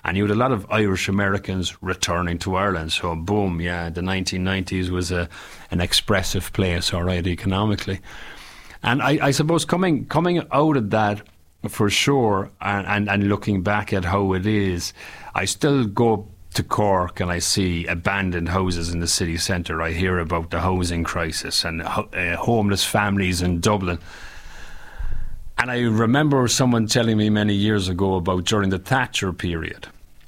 And you had a lot of Irish Americans returning to Ireland. So boom, the 1990s was an expressive place, all right, economically. And I suppose coming out of that, for sure, and looking back at how it is, I still go to Cork and I see abandoned houses in the city centre. I hear about the housing crisis and homeless families in Dublin. And I remember someone telling me many years ago about during the Thatcher period,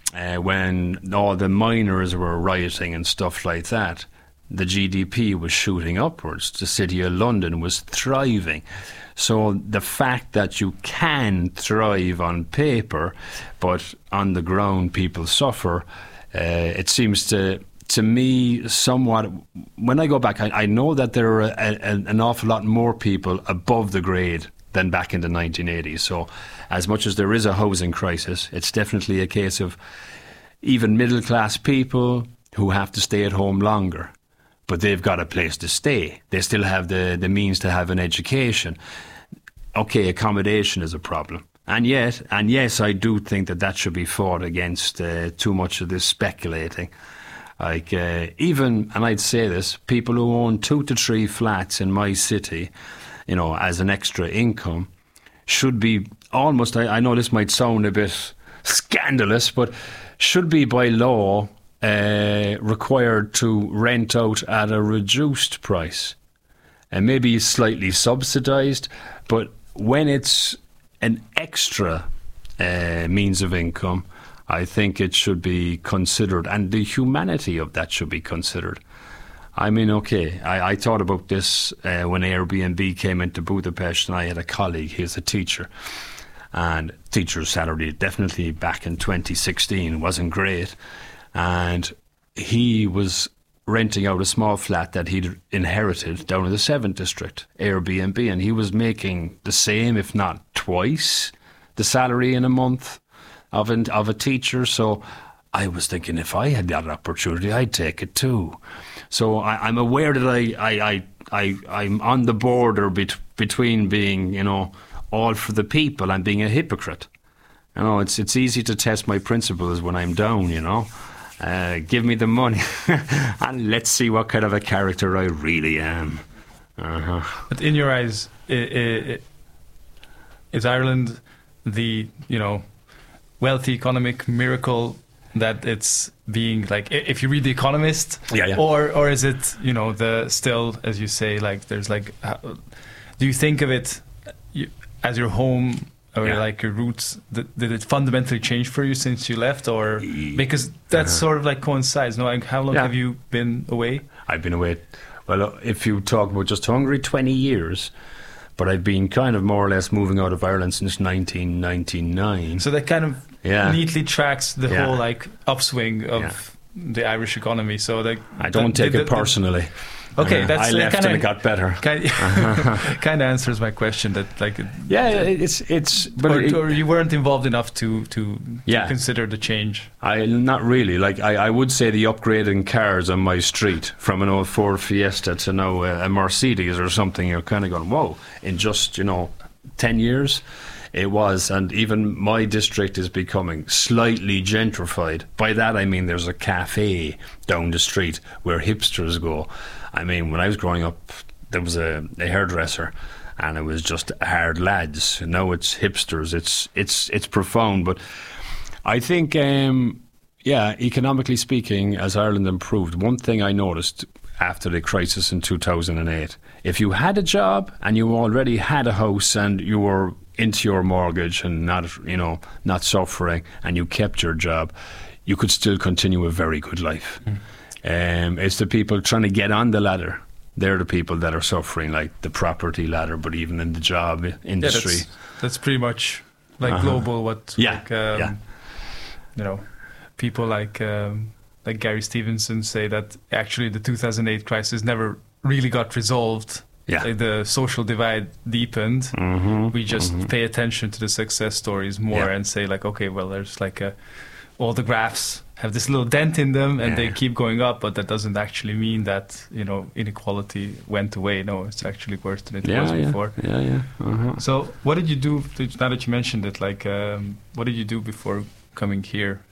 when all the miners were rioting and stuff like that, the GDP was shooting upwards. The City of London was thriving. So the fact that you can thrive on paper, but on the ground people suffer, it seems to me somewhat, when I go back, I know that there are an awful lot more people above the grade than back in the 1980s. So as much as there is a housing crisis, it's definitely a case of even middle class people who have to stay at home longer, but they've got a place to stay. They still have the means to have an education. Okay, accommodation is a problem. And yes, I do think that should be fought against too much of this speculating. Like even, and I'd say this, people who own 2 to 3 flats in my city, you know, as an extra income, should be almost, I know this might sound a bit scandalous, but should be by law required to rent out at a reduced price, and maybe slightly subsidised, but when it's an extra means of income, I think it should be considered, and the humanity of that should be considered. I mean, okay, I thought about this when Airbnb came into Budapest, and I had a colleague, he's a teacher, and teacher's salary definitely back in 2016 wasn't great, and he was renting out a small flat that he'd inherited down in the 7th District, Airbnb, and he was making the same, if not twice, the salary in a month of a teacher. So I was thinking, if I had that opportunity, I'd take it too. So I'm aware that I'm on the border between being, you know, all for the people and being a hypocrite. You know, it's easy to test my principles when I'm down, you know. Give me the money and let's see what kind of a character I really am. But in your eyes, is Ireland the, you know, wealthy economic miracle that it's being, like, if you read The Economist, or is it, you know, the still, as you say, like there's like, do you think of it as your home or like your roots? Did it fundamentally change for you since you left, or because that sort of like coincides? No, how long have you been away? I've been away. Well, if you talk about just Hungary, 20 years. But I've been kind of more or less moving out of Ireland since 1999. So that kind of neatly tracks the whole like upswing of the Irish economy. So like, I don't take it personally. Okay, that's I left and it got better. Kind of answers my question. That like or you weren't involved enough to consider the change. Not really. Like I would say the upgrade in cars on my street from an old Ford Fiesta to now a Mercedes or something. You're kind of going, whoa! In just 10 years. It was, and even my district is becoming slightly gentrified. By that I mean there's a cafe down the street where hipsters go. I mean, when I was growing up, there was a hairdresser, and it was just hard lads. Now it's hipsters. It's profound, but I think, economically speaking, as Ireland improved, one thing I noticed after the crisis in 2008, if you had a job and you already had a house and you were into your mortgage and not suffering, and you kept your job, you could still continue a very good life. It's the people trying to get on the ladder. They're the people that are suffering, like the property ladder, but even in the job industry. Yeah, that's pretty much like global. People like Gary Stevenson say that actually the 2008 crisis never really got resolved. Yeah. Like the social divide deepened. We just pay attention to the success stories more and say like, okay, well, there's like all the graphs have this little dent in them and they keep going up, but that doesn't actually mean that, inequality went away. No, it's actually worse than it was before. So what did you do, now that you mentioned it, like, what did you do before coming here?